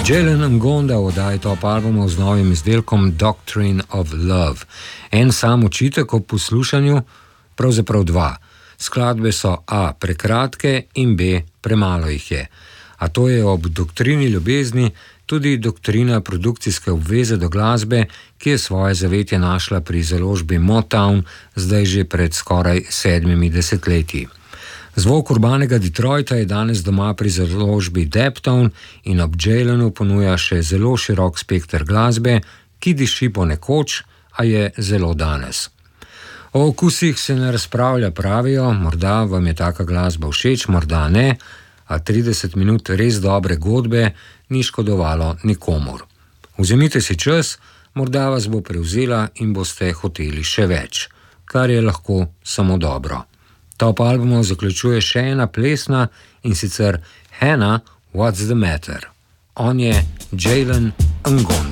Jalen Ngonda oddaja top albumov z novim izdelkom Doctrine of Love. En sam učitek ob poslušanju, pravzaprav dva. Skladbe so A. prekratke in B. premalo jih je. A to je ob doktrini ljubezni tudi doktrina produkcijske obveze do glasbe, ki je svoje zavetje našla pri založbi Motown, zdaj že pred skoraj 7 desetletji. Zvok urbanega Detroita je danes doma pri založbi Deptone in ob Jalenu ponuja še zelo širok spekter glasbe, ki diši po nekoč, a je zelo danes. O okusih se ne razpravlja, pravijo, morda vam je taka glasba všeč, morda ne, a 30 minut res dobre godbe ni škodovalo nikomur. Vzemite si čas, morda vas bo prevzela in boste hoteli še več, kar je lahko samo dobro. Top albumov zaključuje še ena plesna, in sicer Hannah, What's the Matter. On je Jalen Ngonda.